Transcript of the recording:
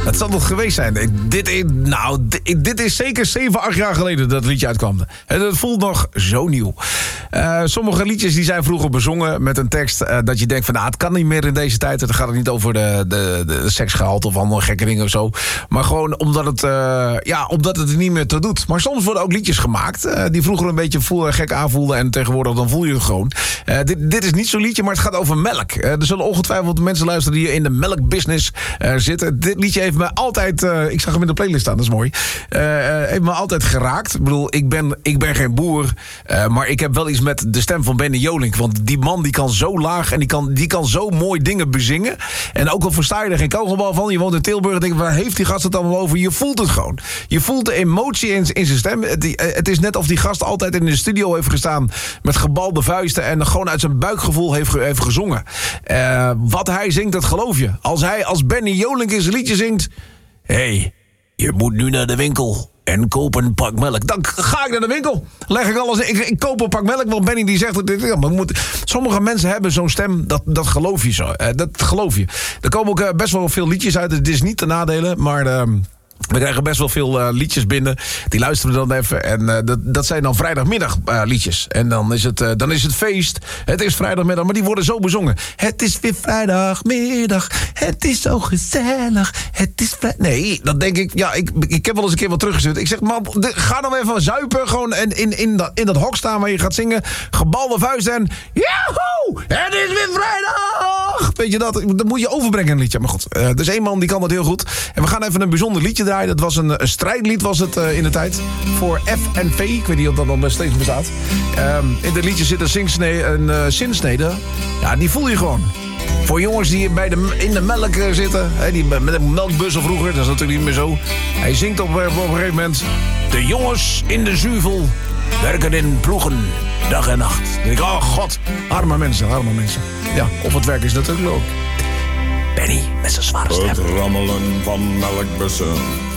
Het zal toch geweest zijn. Dit is zeker 7, 8 jaar geleden dat het liedje uitkwam. En het voelt nog zo nieuw. Sommige liedjes die zijn vroeger bezongen met een tekst dat je denkt van, het kan niet meer in deze tijd. Dan gaat het niet over de seksgehalte of allemaal gekke dingen of zo. Maar gewoon omdat het er niet meer toe doet. Maar soms worden ook liedjes gemaakt die vroeger een beetje gek aanvoelden en tegenwoordig dan voel je het gewoon. Dit is niet zo'n liedje, maar het gaat over melk. Er zullen ongetwijfeld mensen luisteren die in de melkbusiness zitten. Dit liedje heeft me altijd, ik zag hem in de playlist staan, dat is mooi. Heeft me altijd geraakt. Ik bedoel, ik ben geen boer, maar ik heb wel iets met de stem van Benny Jolink. Want die man die kan zo laag en die kan zo mooi dingen bezingen. En ook al versta je er geen kogelbal van, je woont in Tilburg en denk waar heeft die gast het allemaal over? Je voelt het gewoon. Je voelt de emotie in zijn stem. Het is net of die gast altijd in de studio heeft gestaan met gebalde vuisten en gewoon uit zijn buikgevoel heeft gezongen. Wat hij zingt, dat geloof je. Als Benny Jolink in zijn liedje zingt, hey, je moet nu naar de winkel en koop een pak melk. Dan ga ik naar de winkel. Leg ik alles in. Ik koop een pak melk, want Benny die zegt sommige mensen hebben zo'n stem, dat geloof je zo. Dat geloof je. Er komen ook best wel veel liedjes uit. Het is niet te nadelen, maar we krijgen best wel veel liedjes binnen. Die luisteren we dan even. En dat zijn dan vrijdagmiddag liedjes. En dan is het feest. Het is vrijdagmiddag, maar die worden zo bezongen. Het is weer vrijdagmiddag. Het is zo gezellig. Het is nee, dan denk ik, ik heb wel eens een keer wat teruggestuurd. Ik zeg, man, ga dan even zuipen. Gewoon in dat hok staan waar je gaat zingen. Gebalde vuist en joehoe! Het is weer vrijdag! Weet je dat moet je overbrengen, een liedje. Maar goed, er is één man die kan dat heel goed. En we gaan even een bijzonder liedje draaien. Dat was een strijdlied was het in de tijd. Voor FNV. Ik weet niet of dat nog steeds bestaat. In dit liedje zit een zinsnede. Ja, die voel je gewoon. Voor jongens die in de melk zitten. Die met een melkbussen vroeger. Dat is natuurlijk niet meer zo. Hij zingt op een gegeven moment. De jongens in de zuivel werken in ploegen. Dag en nacht. Dan denk ik, oh god. Arme mensen. Ja, op het werk is dat natuurlijk ook. Benny met zijn zware stem. Het rammelen van melkbussen